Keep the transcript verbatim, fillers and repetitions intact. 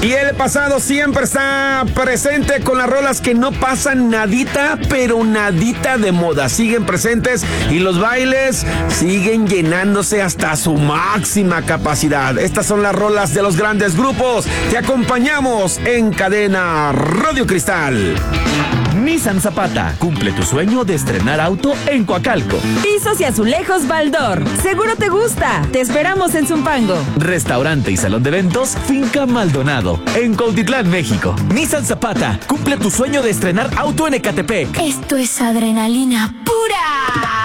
Y el pasado siempre está presente con las rolas que no pasan nadita, pero nadita de moda. Siguen presentes y los bailes siguen llenándose hasta su máxima capacidad. Estas son las rolas de los grandes grupos. Te acompañamos en Cadena Radio Cristal. Nissan Zapata, cumple tu sueño de estrenar auto en Coacalco. Pisos y azulejos Baldor, seguro te gusta. Te esperamos en Zumpango. Restaurante y salón de eventos Finca Maldonado, en Cuautitlán, México. Nissan Zapata, cumple tu sueño de estrenar auto en Ecatepec. Esto es adrenalina pura.